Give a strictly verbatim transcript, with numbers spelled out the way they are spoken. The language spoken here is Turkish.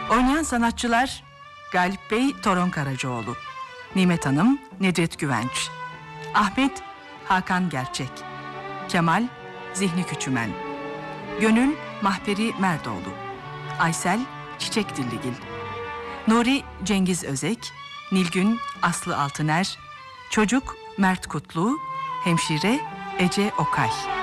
Oynayan sanatçılar Galip Bey Toron Karacaoğlu, Nimet Hanım Nedret Güvenç, Ahmet Hakan Gerçek, Kemal Zihni Küçümen, Gönül Mahperi Merdoğlu, Aysel Çiçek Dilligil, Nuri Cengiz Özek, Nilgün Aslı Altıner, Çocuk Mert Kutlu, Hemşire Ece Okay.